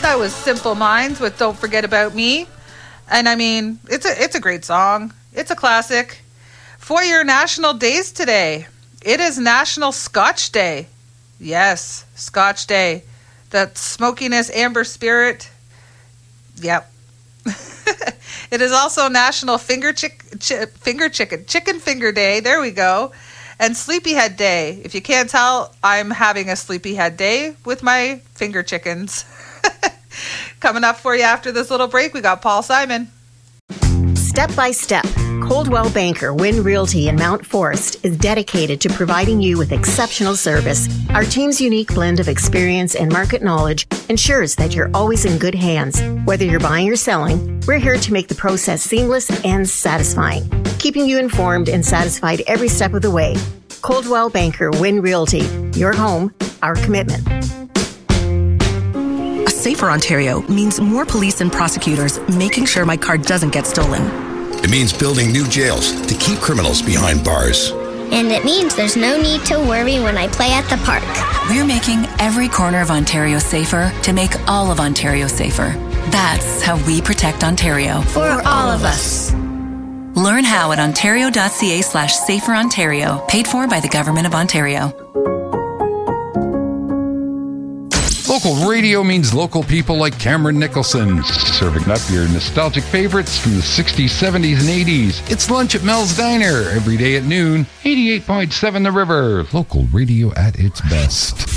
That was Simple Minds with Don't Forget About Me. And I mean, it's a great song. It's a classic. For your national days today, it is National Scotch Day. Yes, Scotch Day. That smokiness, amber spirit. Yep. It is also National Chicken Finger Day. There we go. And Sleepyhead Day. If you can't tell, I'm having a Sleepyhead Day with my finger chickens. Coming up for you after this little break, we got Paul Simon. Step by step, Coldwell Banker Wynn Realty in Mount Forest is dedicated to providing you with exceptional service. Our team's unique blend of experience and market knowledge ensures that you're always in good hands. Whether you're buying or selling, we're here to make the process seamless and satisfying, keeping you informed and satisfied every step of the way. Coldwell Banker Wynn Realty, your home, our commitment. A safer Ontario means more police and prosecutors making sure my car doesn't get stolen. It means building new jails to keep criminals behind bars. And it means there's no need to worry when I play at the park. We're making every corner of Ontario safer to make all of Ontario safer. That's how we protect Ontario. For all of us. Learn how at ontario.ca/saferontario. Paid for by the Government of Ontario. Local radio means local people like Cameron Nicholson, serving up your nostalgic favorites from the 60s, 70s, and 80s. It's lunch at Mel's Diner every day at noon. 88.7 The River, local radio at its best.